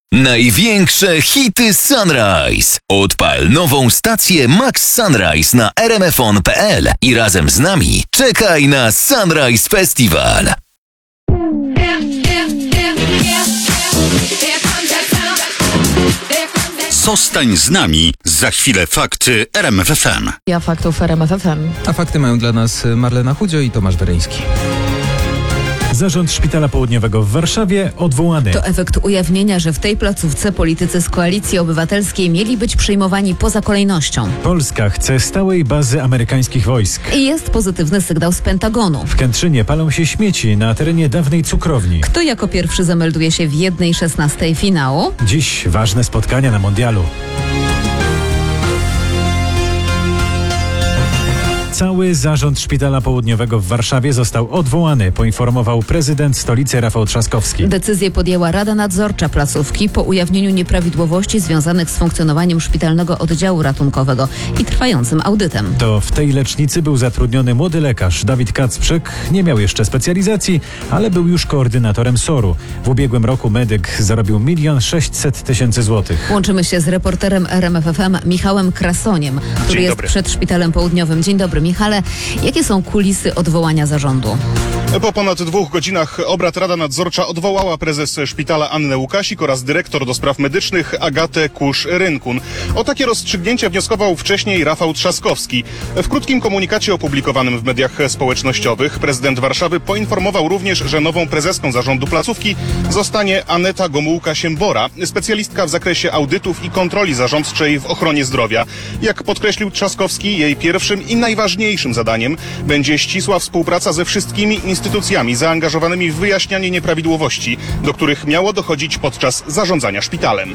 Największe hity Sunrise. Odpal nową stację Max Sunrise na rmfon.pl i razem z nami czekaj na Sunrise Festival. Zostań z nami. Za chwilę fakty RMF FM. Ja faktów RMF FM. A fakty mają dla nas Marlena Chudzio i Tomasz Weryński. Zarząd Szpitala Południowego w Warszawie odwołany. To efekt ujawnienia, że w tej placówce politycy z Koalicji Obywatelskiej mieli być przyjmowani poza kolejnością. Polska chce stałej bazy amerykańskich wojsk. I jest pozytywny sygnał z Pentagonu. W Kętrzynie palą się śmieci na terenie dawnej cukrowni. Kto jako pierwszy zamelduje się w 1/16 finału? Dziś ważne spotkania na Mondialu. Cały zarząd Szpitala Południowego w Warszawie został odwołany, poinformował prezydent stolicy Rafał Trzaskowski. Decyzję podjęła Rada Nadzorcza placówki po ujawnieniu nieprawidłowości związanych z funkcjonowaniem szpitalnego oddziału ratunkowego i trwającym audytem. To w tej lecznicy był zatrudniony młody lekarz Dawid Kacprzek. Nie miał jeszcze specjalizacji, ale był już koordynatorem SOR-u. W ubiegłym roku medyk zarobił 1 600 000 złotych. Łączymy się z reporterem RMF FM Michałem Krasoniem, który jest przed Szpitalem Południowym. Dzień dobry, Michale. Jakie są kulisy odwołania zarządu? Po ponad 2 godzinach obrad Rada Nadzorcza odwołała prezes szpitala Annę Łukasik oraz dyrektor do spraw medycznych Agatę Kusz-Rynkun. O takie rozstrzygnięcie wnioskował wcześniej Rafał Trzaskowski. W krótkim komunikacie opublikowanym w mediach społecznościowych prezydent Warszawy poinformował również, że nową prezeską zarządu placówki zostanie Aneta Gomułka-Siembora, specjalistka w zakresie audytów i kontroli zarządczej w ochronie zdrowia. Jak podkreślił Trzaskowski, jej pierwszym i najważniejszym zadaniem będzie ścisła współpraca ze wszystkimi instytucjami zaangażowanymi w wyjaśnianie nieprawidłowości, do których miało dochodzić podczas zarządzania szpitalem.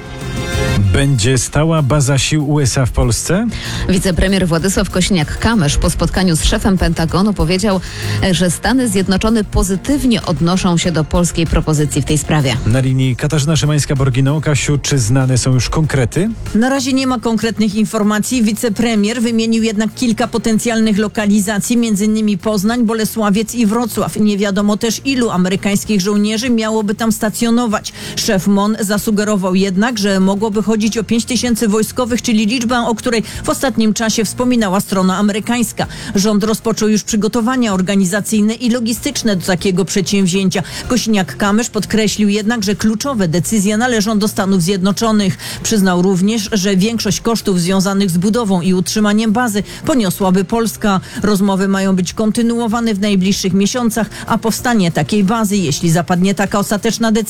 Będzie stała baza sił USA w Polsce? Wicepremier Władysław Kosiniak-Kamysz po spotkaniu z szefem Pentagonu powiedział, że Stany Zjednoczone pozytywnie odnoszą się do polskiej propozycji w tej sprawie. Na linii Katarzyna Szymańska-Borginą. Kasiu, czy znane są już konkrety? Na razie nie ma konkretnych informacji. Wicepremier wymienił jednak kilka potencjalnych lokalizacji, m.in. Poznań, Bolesławiec i Wrocław. Nie wiadomo też, ilu amerykańskich żołnierzy miałoby tam stacjonować. Szef MON zasugerował jednak, że mogłoby chodzić o 5000 wojskowych, czyli liczbę, o której w ostatnim czasie wspominała strona amerykańska. Rząd rozpoczął już przygotowania organizacyjne i logistyczne do takiego przedsięwzięcia. Kosiniak-Kamysz podkreślił jednak, że kluczowe decyzje należą do Stanów Zjednoczonych. Przyznał również, że większość kosztów związanych z budową i utrzymaniem bazy poniosłaby Polska. Rozmowy mają być kontynuowane w najbliższych miesiącach, a powstanie takiej bazy, jeśli zapadnie taka ostateczna decyzja,